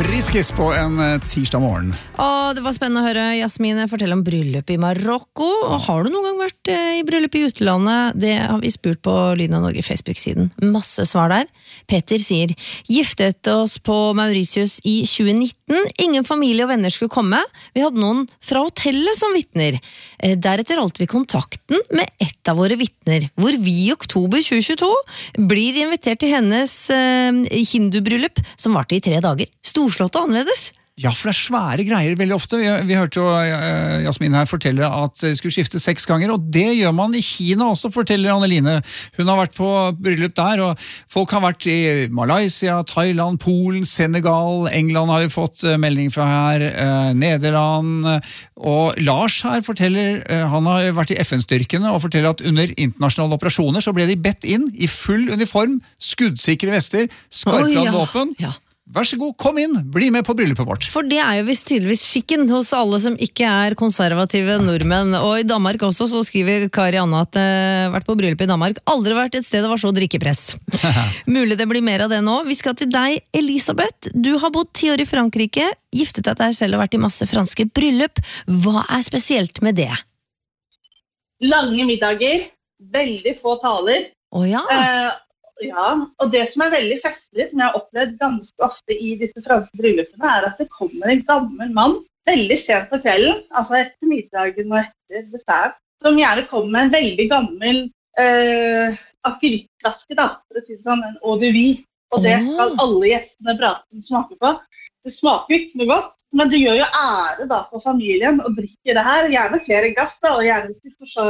Friskis på en tirsdag morgen. Og det var spennende å høre Jasmine fortelle om bryllup i Marokko. Og har du noen gang vært i bryllup i utlandet? Det har vi spurt på Lyden av Norge Facebook-siden. Masse svar der. Peter sier, giftet oss på Mauritius i 2019. Ingen familie og venner skulle komme. Vi hadde noen fra hotellet som vittner. Deretter holdt vi kontakten med ett av våre vittner, hvor vi i oktober 2022 blir invitert til hennes hindubryllup, som varte i 3 dager. Storslått og annerledes. Ja, for det svære greier veldig ofte. Vi hørte jo Jasmin her fortelle at de skulle skifte 6 ganger, og det gjør man i Kina også, forteller Anneline. Hun har vært på bryllup der, og folk har vært i Malaysia, Thailand, Polen, Senegal, England har vi fått melding fra her, Nederland, og Lars her forteller, han har vært i FN-styrkene og forteller at under internasjonale operasjoner så ble de bedt inn i full uniform, skuddsikre vester, skarplandvåpen. Ja. Vær så god, kom inn, bli med på bryllupet vårt. For det er jo visst tydeligvis skikken hos alle som ikke er konservative nordmenn. Og i Danmark også, så skriver Kari Anna at vært på bryllup i Danmark. Aldri vært et sted det var så drikkepress. Mulig det blir mer av det nå. Vi skal til deg, Elisabeth. Du har bodd 10 år i Frankrike, giftet deg selv og vært i masse franske bryllup. Hva er spesielt med det? Lange middager, veldig få taler. Ja. Ja, og det som er veldig festlig, som jeg har opplevd ganske ofte i disse franske bryllupene, er at det kommer en gammel mann veldig sent på kvelden, altså etter middagen og etter dessert, som gjerne kommer med en veldig gammel akevittflaske, da, for å si det sånn, en eau de vie, og det skal alle gjestene braten smake på. Det smaker ikke noe godt, men det gjør jo ære da for familien å drikke det her, gjerne flere glass da, og gjerne hvis de får så